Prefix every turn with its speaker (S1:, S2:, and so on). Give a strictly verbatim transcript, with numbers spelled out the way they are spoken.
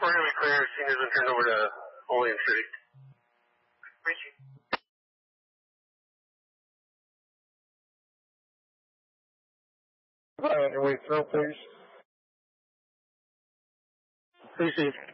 S1: We're going to be clear as soon as we turn over to Olean Street. Thank you.
S2: All right, and we throw, please.
S3: Appreciate